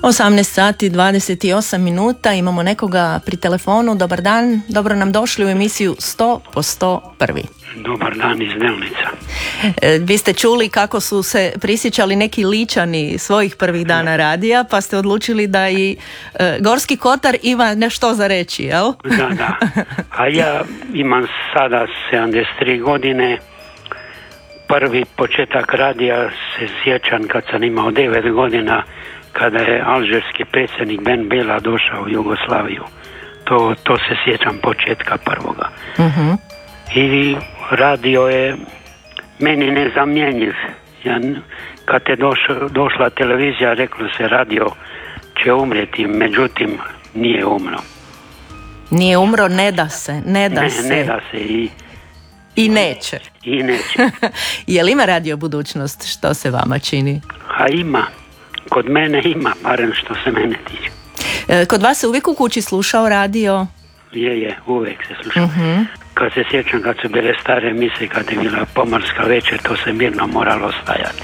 18 sati 28 minuta, imamo nekoga pri telefonu. Dobar dan, dobro nam došli u emisiju 100 po 101. Dobar dan iz Delnica. Vi ste čuli kako su se prisjećali neki Ličani svojih prvih dana radija, pa ste odlučili da i Gorski kotar ima nešto za reći, jel? Da. A ja imam sada 73 godine. Prvi početak radija se sjećam kad sam imao 9 godina, kada je alžirski predsjednik Ben Bella došao u Jugoslaviju. To se sjećam početka prvoga. Uh-huh. I radio je meni nezamjenjiv. Kad je došla televizija, reklo se radio će umrijeti, međutim nije umro. Nije umro, ne da se. Ne da se i neće. I neće. Je li ima radio budućnost, što se vama čini? A ima. Kod mene ima, barem što se mene tiče. Kod vas se uvijek u kući slušao radio? Je, uvijek se slušao. Uh-huh. Kad se sjećam kad su bile stare emisije, kad je bila pomorska večer, to se mirno moralo stajati.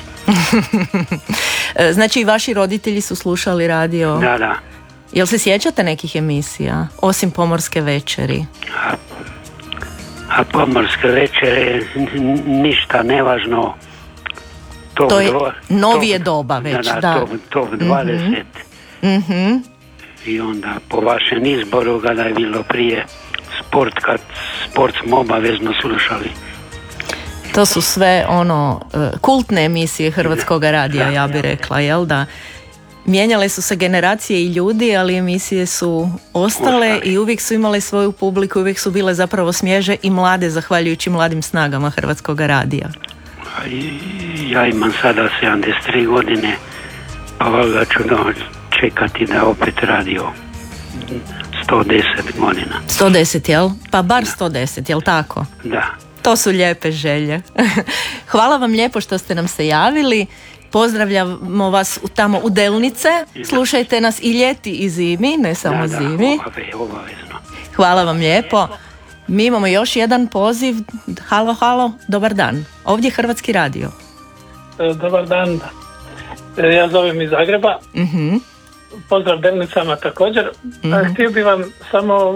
Znači i vaši roditelji su slušali radio? Da. Jel se sjećate nekih emisija, osim pomorske večeri? A pomorske večere, ništa nevažno. To je novije doba već, da. To 20. Mm-hmm. I onda po vašem izboru, kada je bilo prije sport smo obavezno slušali. To su sve kultne emisije Hrvatskog radija, ja bih rekla, jel da? Mijenjale su se generacije i ljudi, ali emisije su ostale i uvijek su imale svoju publiku, uvijek su bile zapravo svježe i mlade, zahvaljujući mladim snagama Hrvatskog radija. Ja imam sada 73 godine, pa valjda ću čekati da opet radio 110 godina. 110, jel? Pa bar 110, jel tako? Da. To su lijepe želje. Hvala vam lijepo što ste nam se javili. Pozdravljamo vas tamo u Delnice. Slušajte nas i ljeti i zimi, ne samo zimi. Obavezno. Hvala vam lijepo. Mi imamo još jedan poziv. Halo, dobar dan. Ovdje je Hrvatski radio. Dobar dan. Ja zovem iz Zagreba. Uh-huh. Pozdrav Delnicama također. Uh-huh. Htio bi vam samo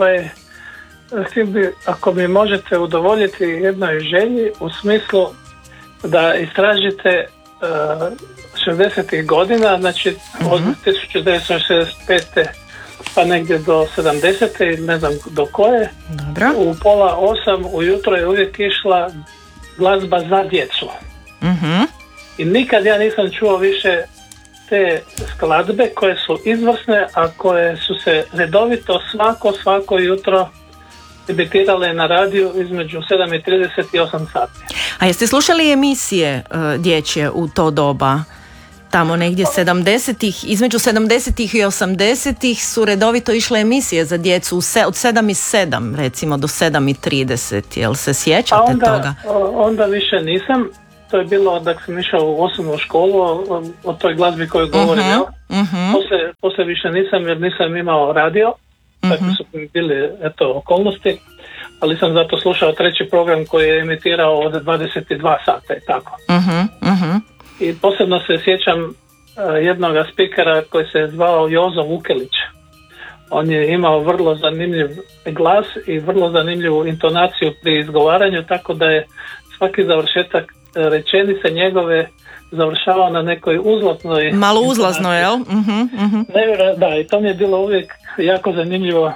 ako mi možete udovoljiti jednoj želji u smislu da istražite 60. godina, znači od 1965. pa negdje do 70. ne znam do koje. Dobro. U 7:30 ujutro je uvijek išla glazba za djecu. Uh-huh. I nikad ja nisam čuo više te skladbe koje su izvrsne, a koje su se redovito svako jutro debitirale na radiju između 7:30 i 8 sati. A jeste slušali emisije dječje u to doba? Tamo negdje 70-ih, između 70-ih i 80-ih su redovito išle emisije za djecu od 7:07 recimo do 7:30. Jel se sjećate toga? Onda više nisam. To je bilo dok sam išao u osnovnu školu o toj glazbi koju govorim. Uh-huh. Poslije više nisam, jer nisam imao radio. Takve su bili okolnosti, ali sam zato slušao treći program koji je emitirao od 22 sata i tako. Uh-huh. I posebno se sjećam jednog spikera koji se zvao Jozo Vukelić. On je imao vrlo zanimljiv glas i vrlo zanimljivu intonaciju pri izgovaranju, tako da je svaki završetak rečenice njegove završavao na nekoj uzlatnoj... Malo uzlazno, jel? Uh-huh. Da, i to mi je bilo uvijek jako zanimljivo.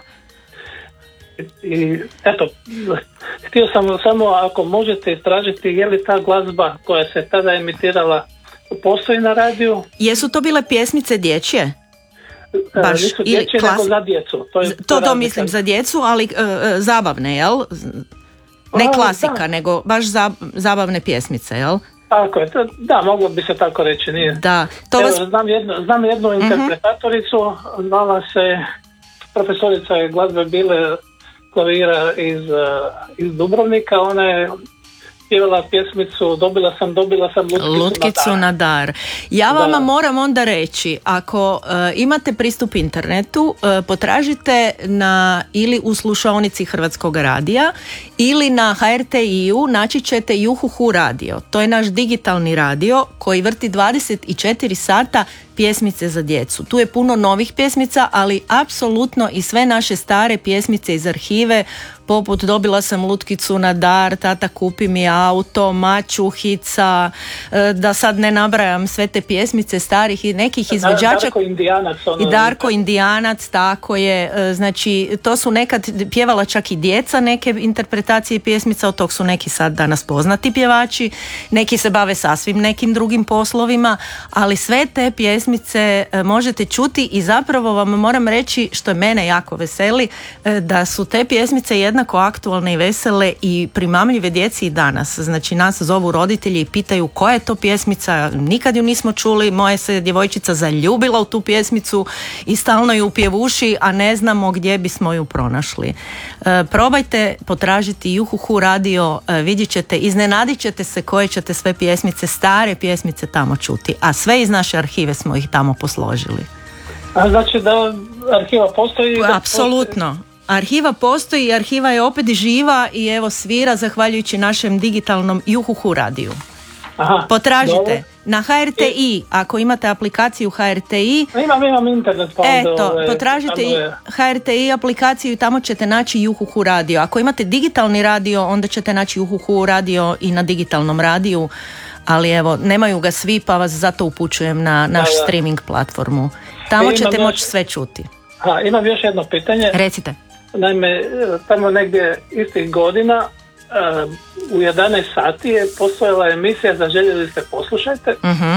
I eto, htio sam samo ako možete istražiti je li ta glazba koja se tada emitirala postoji na radiju. Jesu to bile pjesmice dječje? Nisu dječje, nego za djecu. To mislim za djecu, ali zabavne, jel? Ne klasika, nego baš zabavne pjesmice, jel? Tako je, da, moglo bi se tako reći, nije. Da, znam jednu interpretatoricu, zvala se profesorica glazbe bile klavira iz Dubrovnika, ona je pjevala pjesmicu Dobila sam lutkicu na dar. Ja vama moram onda reći, ako imate pristup internetu, potražite ili u slušaonici Hrvatskog radija ili na HRTI-u naći ćete Juhuhu radio. To je naš digitalni radio koji vrti 24 sata pjesmice za djecu. Tu je puno novih pjesmica, ali apsolutno i sve naše stare pjesmice iz arhive, poput Dobila sam lutkicu na dar, Tata kupi mi auto, Mačuhica, da sad ne nabrajam sve te pjesmice starih i nekih izvođača. Darko Indijanac, tako je. Znači, to su nekad pjevala čak i djeca neke interpretacije pjesmica, od tog su neki sad danas poznati pjevači, neki se bave sasvim nekim drugim poslovima, ali sve te pjesmice možete čuti i zapravo vam moram reći, što je mene jako veseli, da su te pjesmice jednako aktualne i vesele i primamljive djeci i danas. Znači, nas zovu roditelji i pitaju koja je to pjesmica, nikad ju nismo čuli, moja se djevojčica zaljubila u tu pjesmicu i stalno ju pjevuši, a ne znamo gdje bismo ju pronašli. Probajte potražiti Juhuhu radio, vidjet ćete, iznenadit ćete se koje ćete sve pjesmice, stare pjesmice tamo čuti, a sve iz naše arhive smo ih tamo posložili. A znači da arhiva postoji? Apsolutno. Arhiva postoji i arhiva je opet živa i evo svira zahvaljujući našem digitalnom Juhuhu radiju. Aha, potražite dobro. Na HRTI, ako imate aplikaciju HRTI, imam internet, pa potražite HRTI aplikaciju i tamo ćete naći Juhuhu radio. Ako imate digitalni radio, onda ćete naći Juhuhu radio i na digitalnom radiju, ali evo, nemaju ga svi, pa vas zato upućujem na naš streaming platformu. Tamo ćete moći sve čuti. Imam još jedno pitanje. Recite. Naime, tamo negdje istih godina u 11 sati je postojala emisija Zaželjeli ste poslušajte.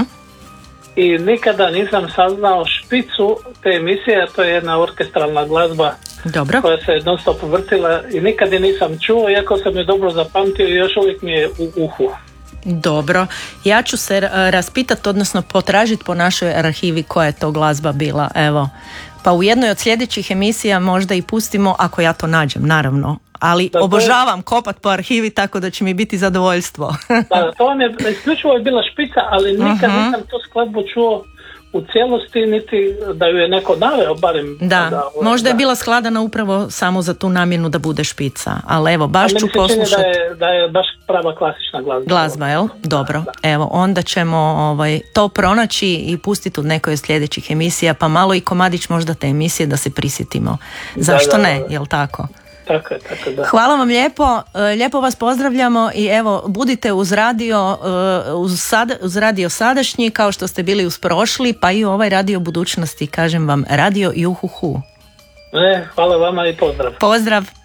I nikada nisam saznao špicu te emisije, to je jedna orkestralna glazba. Dobro. Koja se non stop vrtila i nikad je nisam čuo, iako sam je dobro zapamtio i još uvijek mi je u uhu. Dobro, ja ću se raspitati, odnosno potražiti po našoj arhivi koja je to glazba bila, evo. Pa u jednoj od sljedećih emisija možda i pustimo, ako ja to nađem, naravno. Ali obožavam kopat po arhivi, tako da će mi biti zadovoljstvo. Da, to vam je, isključivo je bila špica, ali nikad nisam tu skladbu čuo u cijelosti, niti da ju je neko naveo, barem. Da, možda je bila skladana upravo samo za tu namjenu da bude špica, ali evo, baš ću poslušati. Da je baš prava klasična glazba. Glazba, jel? Dobro, evo, onda ćemo to pronaći i pustiti u nekoj od sljedećih emisija, pa malo i komadić možda te emisije da se prisjetimo. Zašto ne, jel tako? Tako, da. Hvala vam lijepo vas pozdravljamo i evo, budite uz radio sadašnji kao što ste bili uz prošli, pa i ovaj radio budućnosti, kažem vam, radio Juhuhu. Hvala vama i pozdrav. Pozdrav.